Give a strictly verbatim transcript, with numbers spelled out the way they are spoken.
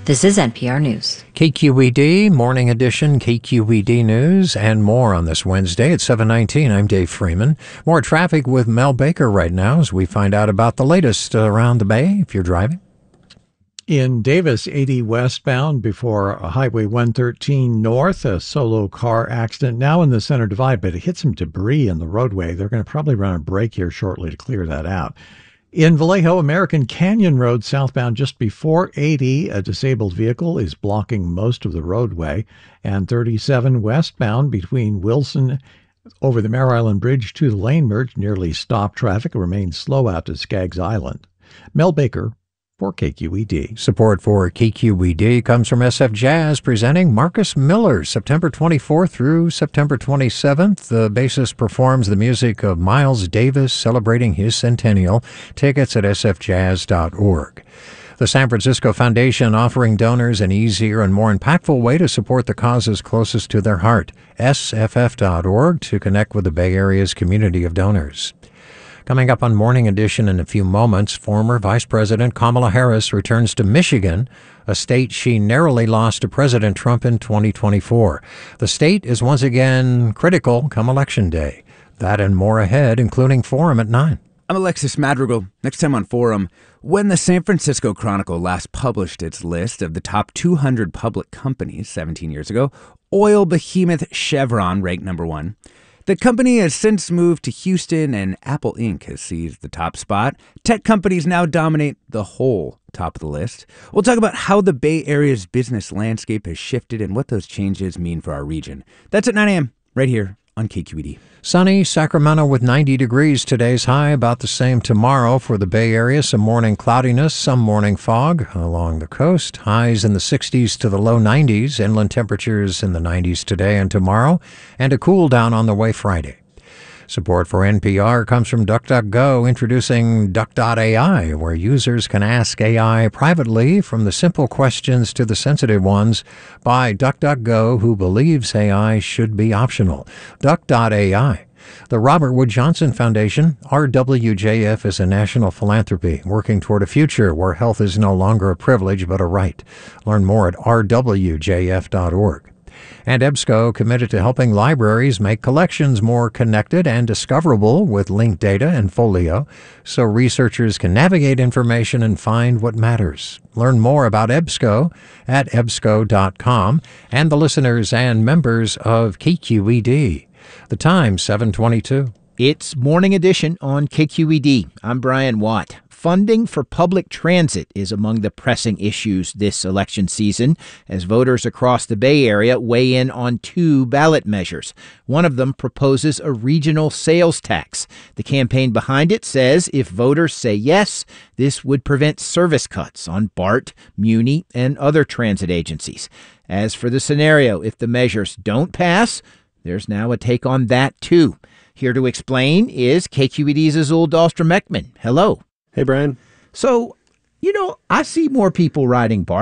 This is N P R News. K Q E D, Morning Edition, K Q E D News, and more on this Wednesday at seven nineteen. I'm Dave Freeman. More traffic with Mel Baker right now as we find out about the latest around the Bay if you're driving. In Davis, eighty westbound before Highway one thirteen north, a solo car accident now in the center divide, but it hit some debris in the roadway. They're going to probably run a break here shortly to clear that out. In Vallejo, American Canyon Road southbound just before eighty, a disabled vehicle is blocking most of the roadway. And thirty-seven westbound between Wilson over the Mare Island Bridge to the lane merge nearly stopped traffic. It remains slow out to Skaggs Island. Mel Baker for K Q E D. Support for K Q E D comes from S F Jazz presenting Marcus Miller, September twenty-fourth through September twenty-seventh. The bassist performs the music of Miles Davis celebrating his centennial. Tickets at s f jazz dot org. The San Francisco Foundation offering donors an easier and more impactful way to support the causes closest to their heart. s f f dot org to connect with the Bay Area's community of donors. Coming up on Morning Edition in a few moments, former Vice President Kamala Harris returns to Michigan, a state she narrowly lost to President Trump in twenty twenty-four. The state is once again critical come Election Day. That and more ahead, including Forum at nine. I'm Alexis Madrigal. Next time on Forum, when the San Francisco Chronicle last published its list of the top two hundred public companies seventeen years ago, oil behemoth Chevron ranked number one. The company has since moved to Houston, and Apple Incorporated has seized the top spot. Tech companies now dominate the whole top of the list. We'll talk about how the Bay Area's business landscape has shifted and what those changes mean for our region. That's at nine a.m. right here on K Q E D. Sunny, Sacramento with ninety degrees. Today's high, about the same tomorrow for the Bay Area. Some morning cloudiness, some morning fog along the coast. Highs in the sixties to the low nineties. Inland temperatures in the nineties today and tomorrow. And a cool down on the way Friday. Support for N P R comes from DuckDuckGo, introducing Duck dot A I, where users can ask A I privately from the simple questions to the sensitive ones by DuckDuckGo, who believes A I should be optional. Duck dot A I. The Robert Wood Johnson Foundation, R W J F, is a national philanthropy working toward a future where health is no longer a privilege but a right. Learn more at r w j f dot org. And EBSCO committed to helping libraries make collections more connected and discoverable with linked data and Folio so researchers can navigate information and find what matters. Learn more about EBSCO at ebsco dot com and the listeners and members of K Q E D. The time, seven twenty-two. It's Morning Edition on K Q E D. I'm Brian Watt. Funding for public transit is among the pressing issues this election season as voters across the Bay Area weigh in on two ballot measures. One of them proposes a regional sales tax. The campaign behind it says if voters say yes, this would prevent service cuts on BART, Muni, and other transit agencies. As for the scenario, if the measures don't pass, there's now a take on that too. Here to explain is K Q E D's Azul Dahlstrom-Ekman. Hello. Hey, Brian. So, you know, I see more people riding BART.